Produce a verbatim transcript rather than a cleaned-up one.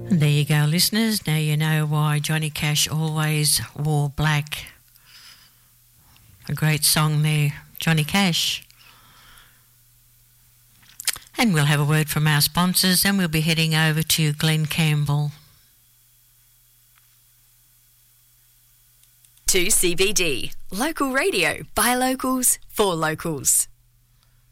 And there you go, listeners. Now you know why Johnny Cash always wore black. A great song there, Johnny Cash. And we'll have a word from our sponsors and we'll be heading over to Glen Campbell. To C B D, local radio by locals for locals.